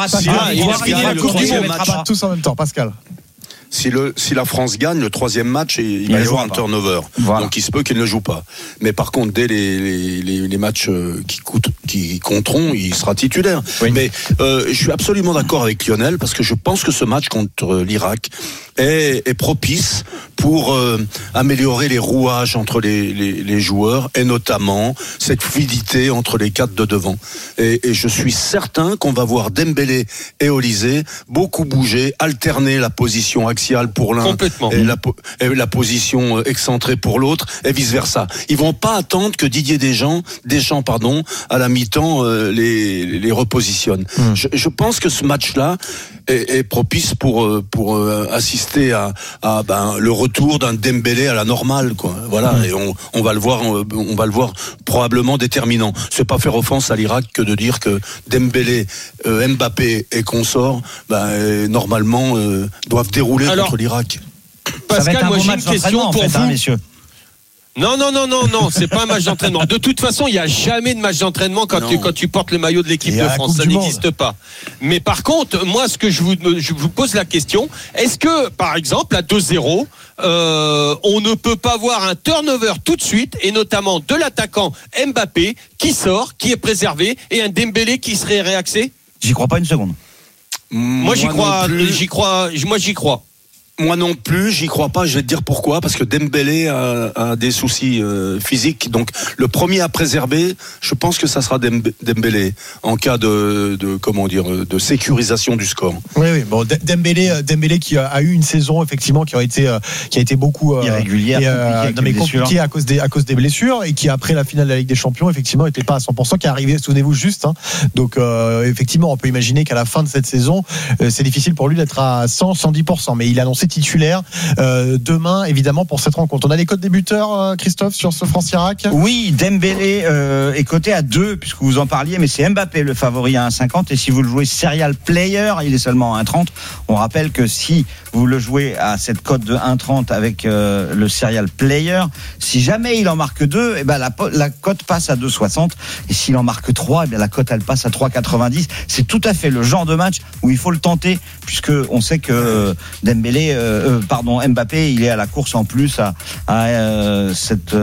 Pascal, tous en même temps, Pascal. Si la France gagne le troisième match, il va y avoir un turnover. Voilà. Donc il se peut qu'il ne joue pas. Mais par contre, dès les matchs qui compteront, il sera titulaire. Oui. Mais je suis absolument d'accord avec Lionel parce que je pense que ce match contre l'Irak est propice pour améliorer les rouages entre les joueurs et notamment cette fluidité entre les quatre de devant. Et je suis certain qu'on va voir Dembélé et Olysée beaucoup bouger, alterner la position axiale pour l'un et la position excentrée pour l'autre et vice versa. Ils vont pas attendre que Didier Deschamps à la mi-temps les repositionne. Je pense que ce match-là est propice pour assister à le retour d'un Dembélé à la normale, quoi. Voilà, et on va le voir probablement déterminant. C'est pas faire offense à l'Irak que de dire que Dembélé, Mbappé et consorts normalement doivent dérouler contre l'Irak. Pascal, moi j'ai une question pour vous, messieurs. Non, c'est pas un match d'entraînement. De toute façon, il n'y a jamais de match d'entraînement quand tu portes le maillot de l'équipe de France. Ça n'existe pas. Mais par contre, moi, ce que je vous pose la question, est-ce que, par exemple, à 2-0, on ne peut pas voir un turnover tout de suite, et notamment de l'attaquant Mbappé, qui sort, qui est préservé, et un Dembélé qui serait réaxé ? J'y crois pas une seconde. Moi, j'y crois. Moi non plus, j'y crois pas. Je vais te dire pourquoi. Parce que Dembélé a des soucis physiques. Donc le premier à préserver, je pense que ça sera Dembélé en cas de de sécurisation du score. Oui. Bon, Dembélé qui a eu une saison effectivement qui a été beaucoup irrégulière, compliquée à cause des blessures et qui après la finale de la Ligue des Champions effectivement n'était pas à 100%, qui est arrivé, souvenez-vous juste. Donc effectivement, on peut imaginer qu'à la fin de cette saison, c'est difficile pour lui d'être à 110%. Mais il a annoncé titulaire demain évidemment pour cette rencontre. On a les codes des buteurs, Christophe, sur ce France-Irak. Oui, Dembélé est coté à 2 puisque vous en parliez, mais c'est Mbappé le favori à 1,50 et si vous le jouez serial player, il est seulement à 1,30. On rappelle que si vous le jouez à cette cote de 1,30 avec le serial player, si jamais il en marque 2, la cote passe à 2,60 et s'il en marque 3, la cote elle passe à 3,90. C'est tout à fait le genre de match où il faut le tenter puisque on sait que Mbappé, il est à la course en plus à être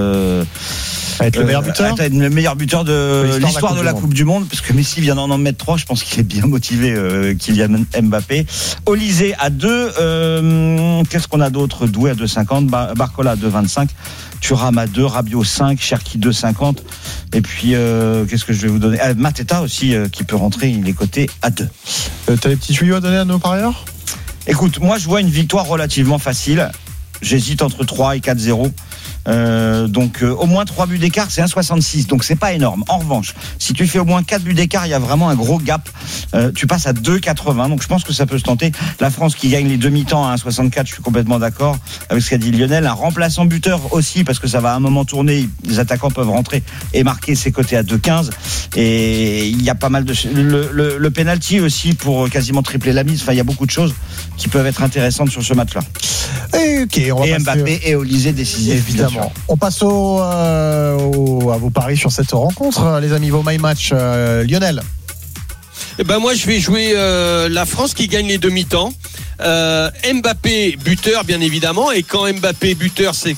le meilleur buteur, le meilleur buteur de l'histoire de la Coupe du Monde, parce que Messi vient d'en mettre 3. Je pense qu'il est bien motivé, Kylian Mbappé. Olysée à 2. Qu'est-ce qu'on a d'autre? Doué à 2,50, Barcola à 2,25, Thuram à 2, Rabiot 5, Cherki 2,50. Et puis qu'est-ce que je vais vous donner? Mateta aussi qui peut rentrer, il est coté à 2. T'as des petits tuyaux à donner à nos parieurs? Écoute, moi je vois une victoire relativement facile. J'hésite entre 3 et 4-0. Donc au moins 3 buts d'écart, c'est 1,66, donc c'est pas énorme. En revanche, si tu fais au moins 4 buts d'écart, il y a vraiment un gros gap. Tu passes à 2,80, donc je pense que ça peut se tenter. La France qui gagne les demi-temps à 1,64, je suis complètement d'accord avec ce qu'a dit Lionel. Un remplaçant buteur aussi, parce que ça va à un moment tourner, les attaquants peuvent rentrer et marquer, ses côtés à 2,15. Et il y a pas mal de... Le penalty aussi pour quasiment tripler la mise. Enfin, il y a beaucoup de choses qui peuvent être intéressantes sur ce match-là. Et Mbappé et Olysée décisifs, évidemment. On passe à vos paris sur cette rencontre, les amis, vos my match. Lionel. Moi je vais jouer la France qui gagne les demi-temps. Mbappé buteur bien évidemment, et quand Mbappé buteur c'est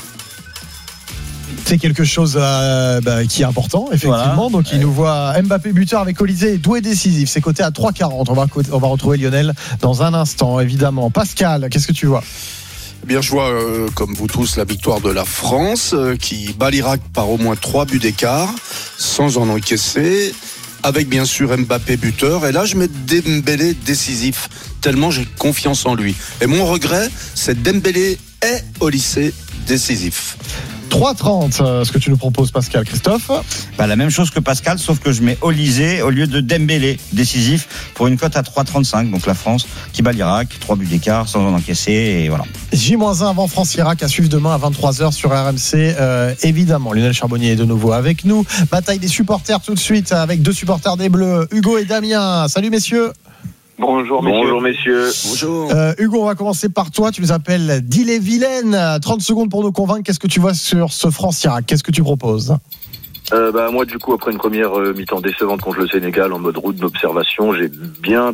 quelque chose qui est important effectivement. Voilà. Donc il nous voit Mbappé buteur avec Olysée, doué décisif, c'est coté à 3,40. On va retrouver Lionel dans un instant évidemment. Pascal, qu'est-ce que tu vois? Bien, je vois, comme vous tous, la victoire de la France qui bat l'Irak par au moins 3 buts d'écart, sans en encaisser, avec bien sûr Mbappé buteur. Et là, je mets Dembélé décisif, tellement j'ai confiance en lui. Et mon regret, c'est Dembélé et Olysée décisif. 3,30, ce que tu nous proposes, Pascal. Christophe? La même chose que Pascal, sauf que je mets Olysée au lieu de Dembélé décisif pour une cote à 3,35. Donc la France qui bat l'Irak, 3 buts d'écart sans en encaisser, et voilà. J-1 avant France-Irak à suivre demain à 23h sur RMC. Évidemment, Lionel Charbonnier est de nouveau avec nous. Bataille des supporters tout de suite avec 2 supporters des Bleus, Hugo et Damien. Salut messieurs. Bonjour messieurs. Bonjour. Hugo, on va commencer par toi. Tu nous appelles d'Ille-et-Vilaine. 30 secondes pour nous convaincre. Qu'est-ce que tu vois sur ce France-Irak? Qu'est-ce que tu proposes? Moi, du coup, après une première mi-temps décevante contre le Sénégal en mode route d'observation, j'ai bien